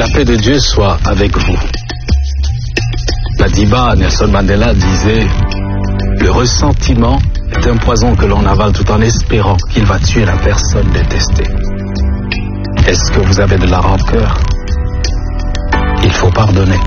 La paix de Dieu soit avec vous. Madiba, Nelson Mandela disait: le ressentiment est un poison que l'on avale tout en espérant qu'il va tuer la personne détestée. Est-ce que vous avez de la rancœur? Il faut pardonner.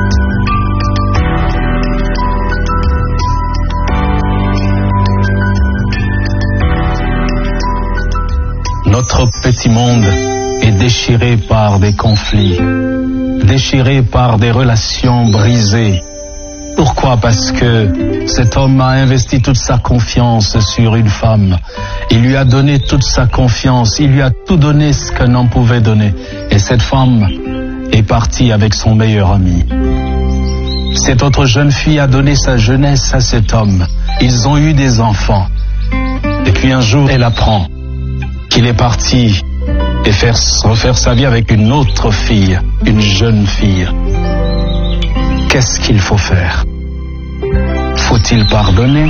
Notre petit monde est déchiré par des conflits, déchiré par des relations brisées. Pourquoi? Parce que cet homme a investi toute sa confiance sur une femme. Il lui a donné toute sa confiance, il lui a tout donné ce qu'un homme pouvait donner. Et cette femme est partie avec son meilleur ami. Cette autre jeune fille a donné sa jeunesse à cet homme. Ils ont eu des enfants. Et puis un jour, elle apprend qu'il est parti et refaire sa vie avec une autre fille, une jeune fille. Qu'est-ce qu'il faut faire? Faut-il pardonner?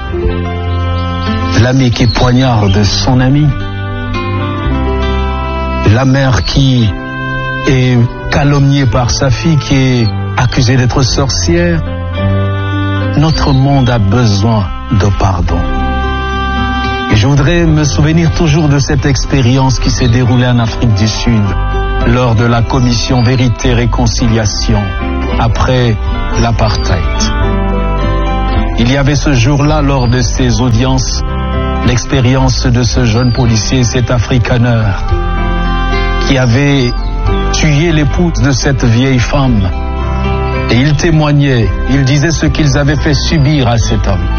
L'ami qui poignarde son ami, la mère qui est calomniée par sa fille, qui est accusée d'être sorcière. Notre monde a besoin de pardon. Et je voudrais me souvenir toujours de cette expérience qui s'est déroulée en Afrique du Sud lors de la commission Vérité et Réconciliation après l'apartheid. Il y avait ce jour-là, lors de ces audiences, l'expérience de ce jeune policier, cet africaneur, qui avait tué l'épouse de cette vieille femme. Et il témoignait, il disait ce qu'ils avaient fait subir à cet homme.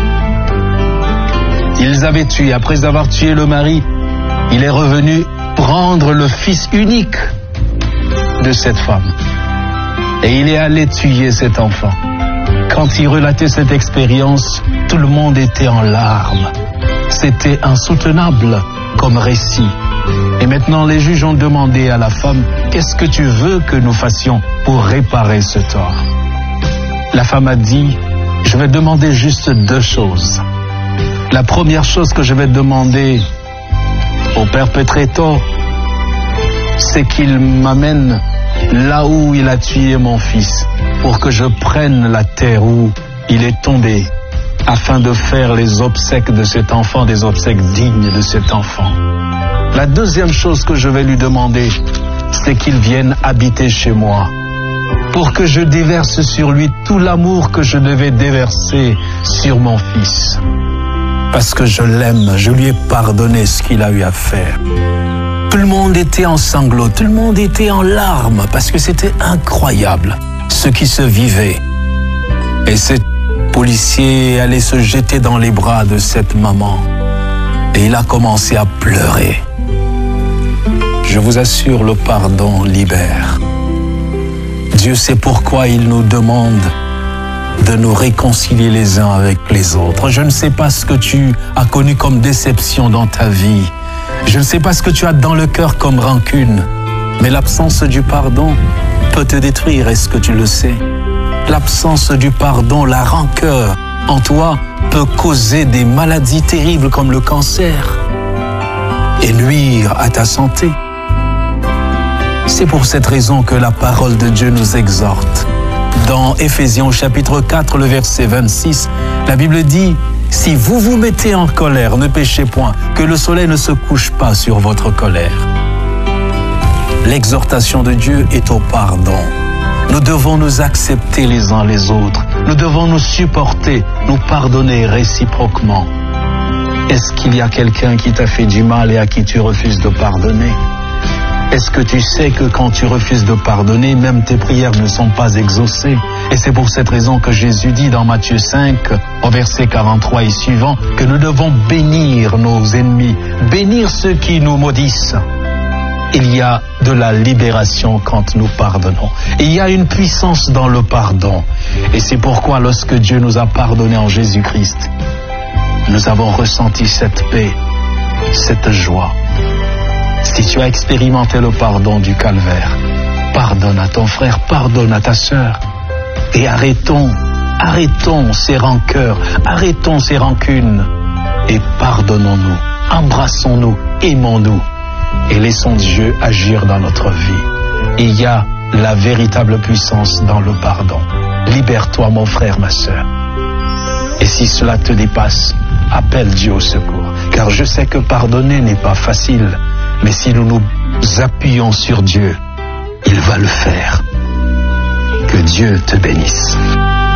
Ils avaient tué, après avoir tué le mari, il est revenu prendre le fils unique de cette femme. Et il est allé tuer cet enfant. Quand il relatait cette expérience, tout le monde était en larmes. C'était insoutenable comme récit. Et maintenant, les juges ont demandé à la femme: qu'est-ce que tu veux que nous fassions pour réparer ce tort? La femme a dit: je vais demander juste deux choses. La première chose que je vais demander au perpétrateur, c'est qu'il m'amène là où il a tué mon fils, pour que je prenne la terre où il est tombé, afin de faire les obsèques de cet enfant, des obsèques dignes de cet enfant. La deuxième chose que je vais lui demander, c'est qu'il vienne habiter chez moi, pour que je déverse sur lui tout l'amour que je devais déverser sur mon fils. Parce que je l'aime, je lui ai pardonné ce qu'il a eu à faire. Tout le monde était en sanglots, tout le monde était en larmes, parce que c'était incroyable ce qui se vivait. Et ce policier allait se jeter dans les bras de cette maman. Et il a commencé à pleurer. Je vous assure, le pardon libère. Dieu sait pourquoi il nous demande de nous réconcilier les uns avec les autres. Je ne sais pas ce que tu as connu comme déception dans ta vie. Je ne sais pas ce que tu as dans le cœur comme rancune. Mais l'absence du pardon peut te détruire, est-ce que tu le sais? L'absence du pardon, la rancœur en toi peut causer des maladies terribles comme le cancer et nuire à ta santé. C'est pour cette raison que la parole de Dieu nous exhorte. Dans Éphésiens chapitre 4, le verset 26, la Bible dit: si vous vous mettez en colère, ne péchez point, que le soleil ne se couche pas sur votre colère. L'exhortation de Dieu est au pardon. Nous devons nous accepter les uns les autres. Nous devons nous supporter, nous pardonner réciproquement. Est-ce qu'il y a quelqu'un qui t'a fait du mal et à qui tu refuses de pardonner? Est-ce que tu sais que quand tu refuses de pardonner, même tes prières ne sont pas exaucées? Et c'est pour cette raison que Jésus dit dans Matthieu 5, au verset 43 et suivant, que nous devons bénir nos ennemis, bénir ceux qui nous maudissent. Il y a de la libération quand nous pardonnons. Il y a une puissance dans le pardon. Et c'est pourquoi lorsque Dieu nous a pardonné en Jésus-Christ, nous avons ressenti cette paix, cette joie. Si tu as expérimenté le pardon du calvaire, pardonne à ton frère, pardonne à ta sœur. Et arrêtons ces rancœurs, arrêtons ces rancunes et pardonnons-nous, embrassons-nous, aimons-nous et laissons Dieu agir dans notre vie. Il y a la véritable puissance dans le pardon. Libère-toi, mon frère, ma sœur. Et si cela te dépasse, appelle Dieu au secours. Car je sais que pardonner n'est pas facile, mais si nous nous appuyons sur Dieu, il va le faire. Que Dieu te bénisse.